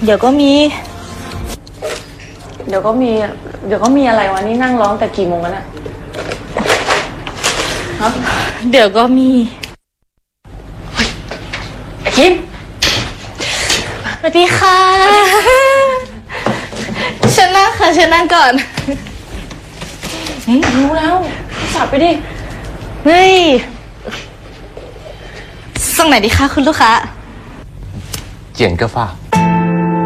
เดี๋ยวก็มีเดี๋ยวก็มีอะไรวะนี่นั่งร้องแต่กี่โมงแล้วเนี่ยฮะเดี๋ยวก็มีไอ้คิมสวัสดีค่ะเชิญนั่งค่ะเชิญนั่งก่อนรู้แล้วสับไปดิเฮ้ยส่งไหนดีคะคุณลูกค้า剪个发。